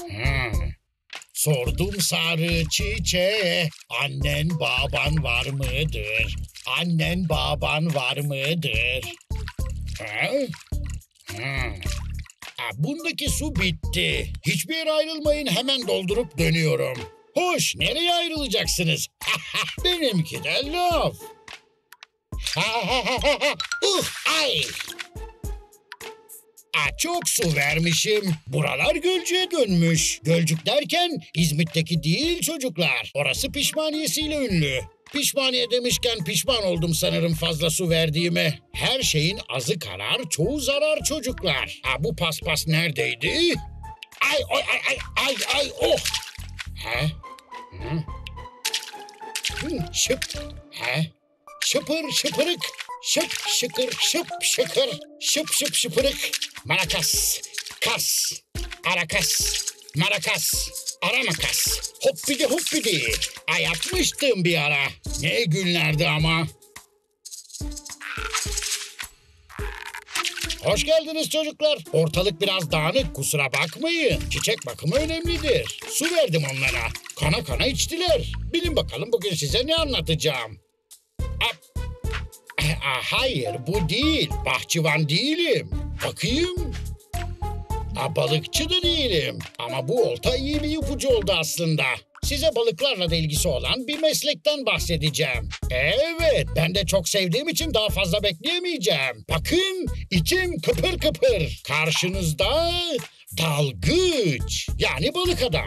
Sordum sarı çiçeğe, annen baban var mıdır? Annen baban var mıdır? Ha? Bundaki su bitti. Hiçbir yere ayrılmayın, hemen doldurup dönüyorum. Hoş, nereye ayrılacaksınız? Benimki de laf. Ay! Çok su vermişim. Buralar gölcüğe dönmüş. Gölcük derken İzmit'teki değil çocuklar. Orası pişmaniyesiyle ünlü. Pişmaniye demişken pişman oldum sanırım fazla su verdiğime. Her şeyin azı karar, çoğu zarar çocuklar. Bu paspas neredeydi? Ay ay ay ay ay oh. Şıp. Şıpır şıpırık. Şıp şıkır şıp şıkır. Şıp şıp şıpırık. Marakas. Kas. Arakas. Marakas. Aramakas. Hoppidi hoppidi. Yapmıştım bir ara. Ne günlerdi ama. Hoş geldiniz çocuklar. Ortalık biraz dağınık, kusura bakmayın. Çiçek bakımı önemlidir. Su verdim onlara. Kana kana içtiler. Bilin bakalım bugün size ne anlatacağım. Hayır, bu değil. Bahçıvan değilim. Bakayım. Balıkçı da değilim. Ama bu olta iyi bir ipucu oldu aslında. Size balıklarla da ilgisi olan bir meslekten bahsedeceğim. Evet, ben de çok sevdiğim için daha fazla bekleyemeyeceğim. Bakın, içim kıpır kıpır. Karşınızda dalgıç, yani balık adam.